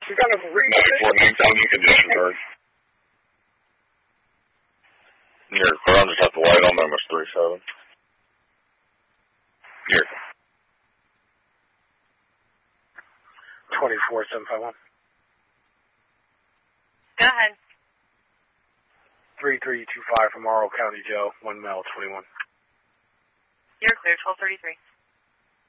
Some kind of a ring. 94 Newtown, you can disregard. You're clear, I'll just have to wait on them, it's 37. You're 24751. Go ahead. 3325 from Morrow County Jail, 1 male, 21. You're clear, 1233.